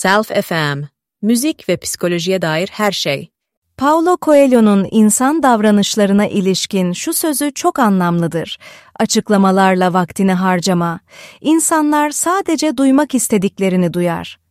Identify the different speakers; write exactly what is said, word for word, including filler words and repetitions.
Speaker 1: Self F M, müzik ve psikolojiye dair her şey.
Speaker 2: Paulo Coelho'nun insan davranışlarına ilişkin şu sözü çok anlamlıdır. Açıklamalarla vaktini harcama. İnsanlar sadece duymak istediklerini duyar.